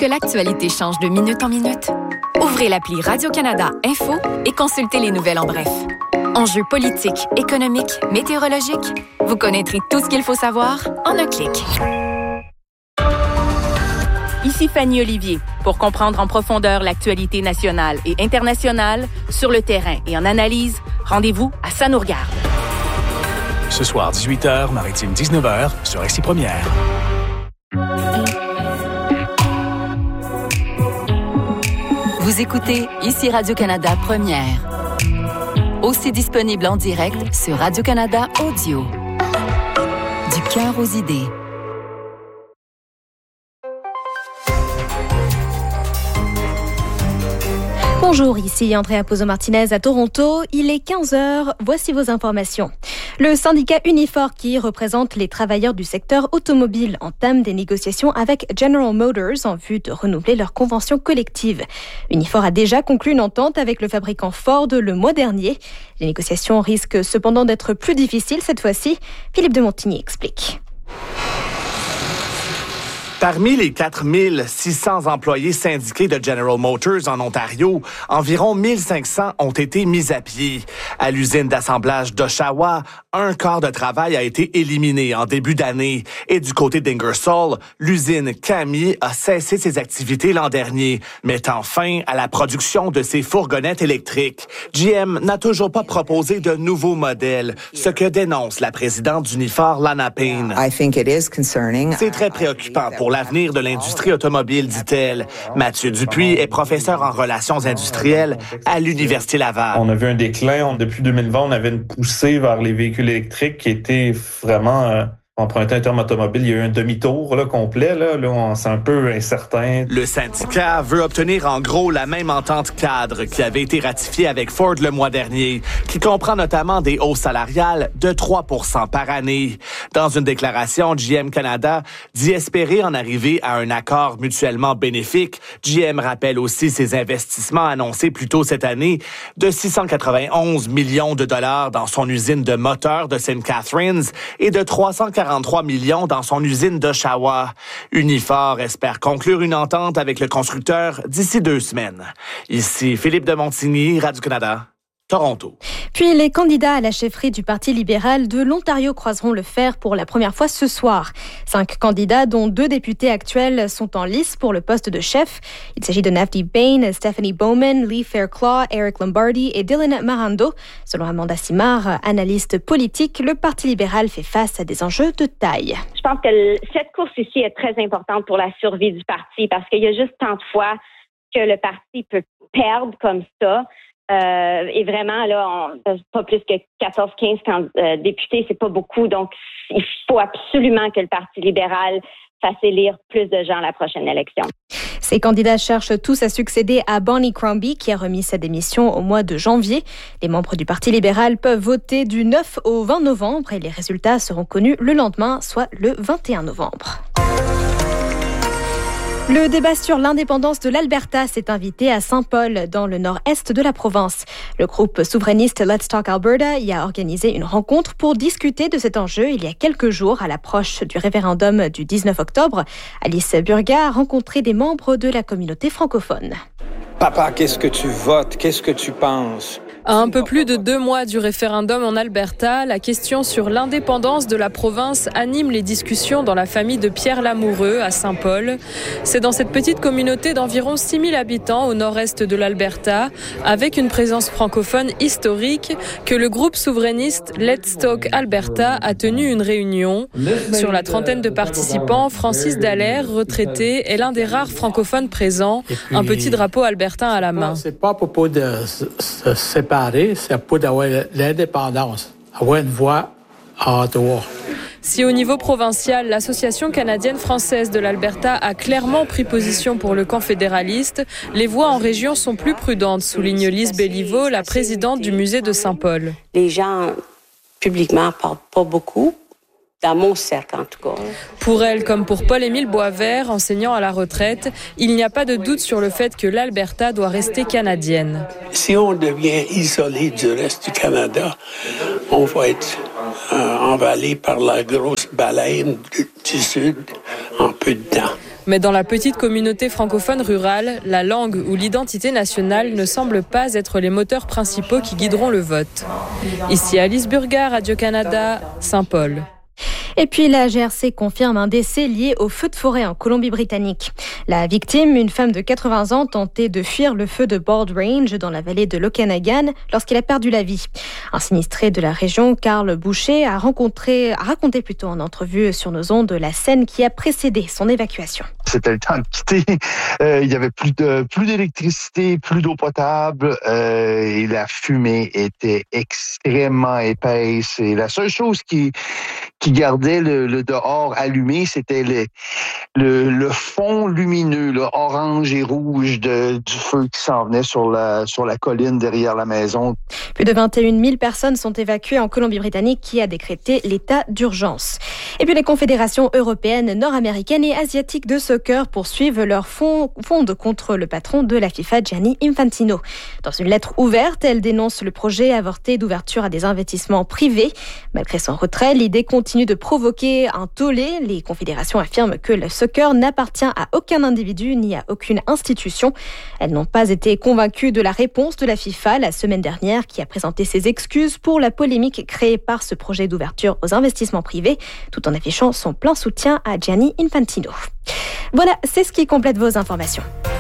que l'actualité change de minute en minute? Ouvrez l'appli Radio-Canada Info et consultez les nouvelles en bref. Enjeux politiques, économiques, météorologiques, vous connaîtrez tout ce qu'il faut savoir en un clic. Ici Fanny Olivier. Pour comprendre en profondeur l'actualité nationale et internationale, sur le terrain et en analyse, rendez-vous à Ça nous regarde. Ce soir, 18h, Maritime 19h, sur RCI Première. Vous écoutez Ici Radio-Canada Première. Aussi disponible en direct sur Radio-Canada Audio. Du cœur aux idées. Bonjour, ici Andrea Pozo-Martinez à Toronto. Il est 15h. Voici vos informations. Le syndicat Unifor, qui représente les travailleurs du secteur automobile, entame des négociations avec General Motors en vue de renouveler leur convention collective. Unifor a déjà conclu une entente avec le fabricant Ford le mois dernier. Les négociations risquent cependant d'être plus difficiles cette fois-ci. Philippe de Montigny explique. Parmi les 4600 employés syndiqués de General Motors en Ontario, environ 1500 ont été mis à pied. À l'usine d'assemblage d'Oshawa, un quart de travail a été éliminé en début d'année. Et du côté d'Ingersoll, l'usine Cami a cessé ses activités l'an dernier, mettant fin à la production de ses fourgonnettes électriques. GM n'a toujours pas proposé de nouveaux modèles, ce que dénonce la présidente d'Unifor, Lana Payne. C'est très préoccupant pour l'avenir de l'industrie automobile, dit-elle. Mathieu Dupuis est professeur en relations industrielles à l'Université Laval. On a vu un déclin. Depuis 2020, on avait une poussée vers les véhicules électriques qui était vraiment... Emprunter un terme automobile, il y a eu un demi-tour complet. C'est un peu incertain. Le syndicat veut obtenir en gros la même entente cadre qui avait été ratifiée avec Ford le mois dernier, qui comprend notamment des hausses salariales de 3% par année. Dans une déclaration, GM Canada dit espérer en arriver à un accord mutuellement bénéfique. GM rappelle aussi ses investissements annoncés plus tôt cette année de 691 millions de dollars dans son usine de moteurs de St. Catharines et de 343 millions dans son usine d'Oshawa. Unifor espère conclure une entente avec le constructeur d'ici 2 semaines. Ici Philippe de Montigny, Radio-Canada, Toronto. Puis les candidats à la chefferie du Parti libéral de l'Ontario croiseront le fer pour la première fois ce soir. 5 candidats, dont 2 députés actuels, sont en lice pour le poste de chef. Il s'agit de Navdeep Bain, Stephanie Bowman, Lee Fairclough, Eric Lombardi et Dylan Marando. Selon Amanda Simard, analyste politique, le Parti libéral fait face à des enjeux de taille. Je pense que cette course ici est très importante pour la survie du parti parce qu'il y a juste tant de fois que le parti peut perdre comme ça. Et vraiment, là, pas plus que 14-15 députés, c'est pas beaucoup. Donc, il faut absolument que le Parti libéral fasse élire plus de gens à la prochaine élection. Ces candidats cherchent tous à succéder à Bonnie Crombie, qui a remis sa démission au mois de janvier. Les membres du Parti libéral peuvent voter du 9 au 20 novembre et les résultats seront connus le lendemain, soit le 21 novembre. Le débat sur l'indépendance de l'Alberta s'est invité à Saint-Paul, dans le nord-est de la province. Le groupe souverainiste Let's Talk Alberta y a organisé une rencontre pour discuter de cet enjeu il y a quelques jours à l'approche du référendum du 19 octobre. Alice Burga a rencontré des membres de la communauté francophone. Papa, qu'est-ce que tu votes? Qu'est-ce que tu penses? À un peu plus de 2 mois du référendum en Alberta, la question sur l'indépendance de la province anime les discussions dans la famille de Pierre Lamoureux à Saint-Paul. C'est dans cette petite communauté d'environ 6 000 habitants au nord-est de l'Alberta, avec une présence francophone historique, que le groupe souverainiste Let's Talk Alberta a tenu une réunion. Sur la trentaine de participants, Francis Dallaire, retraité, est l'un des rares francophones présents, un petit drapeau albertain à la main. C'est pas à propos de se séparer, c'est pour avoir l'indépendance, avoir une voix à Ottawa. Si au niveau provincial, l'Association canadienne-française de l'Alberta a clairement pris position pour le camp fédéraliste, les voix en région sont plus prudentes, souligne Lise Béliveau, la présidente du musée de Saint-Paul. Les gens, publiquement, parlent pas beaucoup. Dans mon cercle, en tout cas. Pour elle, comme pour Paul-Émile Boisvert, enseignant à la retraite, il n'y a pas de doute sur le fait que l'Alberta doit rester canadienne. Si on devient isolé du reste du Canada, on va être envalé par la grosse baleine du Sud en peu de temps. Mais dans la petite communauté francophone rurale, la langue ou l'identité nationale ne semblent pas être les moteurs principaux qui guideront le vote. Ici Alice Burgard, Radio-Canada, Saint-Paul. Et puis la GRC confirme un décès lié au feu de forêt en Colombie-Britannique. La victime, une femme de 80 ans, tentait de fuir le feu de Bald Range dans la vallée de l'Okanagan lorsqu'elle a perdu la vie. Un sinistré de la région, Carl Boucher, a raconté en entrevue sur nos ondes la scène qui a précédé son évacuation. C'était le temps de quitter. Il y avait plus d'électricité, plus d'eau potable et la fumée était extrêmement épaisse. Et la seule chose qui gardait le dehors allumé, c'était le fond lumineux, là, orange et rouge du feu qui s'en venait sur la colline derrière la maison. Plus de 21 000 personnes sont évacuées en Colombie-Britannique qui a décrété l'état d'urgence. Et puis les confédérations européennes, nord-américaines et asiatiques de soccer poursuivent leur fronde contre le patron de la FIFA, Gianni Infantino. Dans une lettre ouverte, elle dénonce le projet avorté d'ouverture à des investissements privés. Malgré son retrait, l'idée continue de provoquer un tollé. Les confédérations affirment que le soccer n'appartient à aucun individu ni à aucune institution. Elles n'ont pas été convaincues de la réponse de la FIFA la semaine dernière qui a présenté ses excuses pour la polémique créée par ce projet d'ouverture aux investissements privés, tout en affichant son plein soutien à Gianni Infantino. Voilà, c'est ce qui complète vos informations.